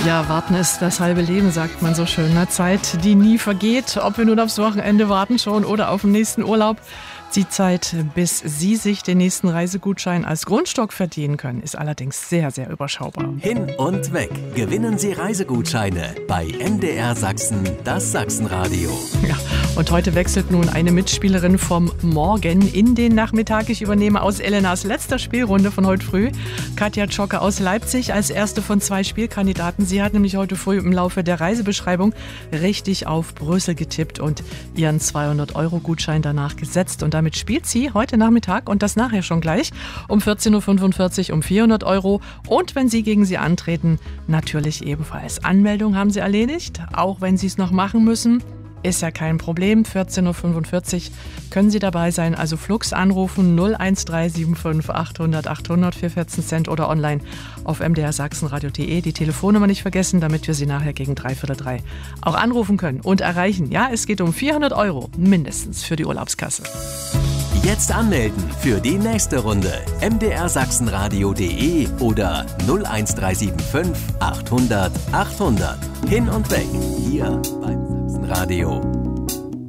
Ja, warten ist das halbe Leben, sagt man so schön. Eine Zeit, die nie vergeht. Ob wir nun aufs Wochenende warten schon oder auf den nächsten Urlaub. Die Zeit, bis Sie sich den nächsten Reisegutschein als Grundstock verdienen können, ist allerdings sehr, sehr überschaubar. Hin und weg. Gewinnen Sie Reisegutscheine bei MDR Sachsen, das Sachsenradio. Ja, und heute wechselt nun eine Mitspielerin vom Morgen in den Nachmittag. Ich übernehme aus Elenas letzter Spielrunde von heute früh Katja Zschocke aus Leipzig als erste von 2 Spielkandidaten. Sie hat nämlich heute früh im Laufe der Reisebeschreibung richtig auf Brüssel getippt und ihren 200-Euro-Gutschein danach gesetzt. Und damit spielt sie heute Nachmittag und das nachher schon gleich um 14.45 Uhr um 400 Euro. Und wenn Sie gegen sie antreten, natürlich ebenfalls. Anmeldung haben Sie erledigt, auch wenn Sie es noch machen müssen. Ist ja kein Problem. 14.45 Uhr können Sie dabei sein. Also flugs anrufen 01375 800 800 für 14 Cent oder online auf mdrsachsenradio.de. Die Telefonnummer nicht vergessen, damit wir Sie nachher gegen 3:45 auch anrufen können und erreichen. Ja, es geht um 400 Euro mindestens für die Urlaubskasse. Jetzt anmelden für die nächste Runde. mdrsachsenradio.de oder 01375 800 800. Hin und weg. Hier beim Sachsenradio.